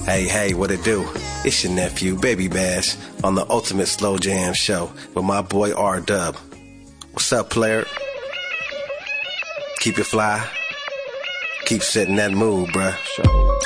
Hey, what it do? It's your nephew, Baby Bash, on the Ultimate Slow Jam Show with my boy R-Dub. What's up, player? Keep it fly. Keep setting that mood, bruh.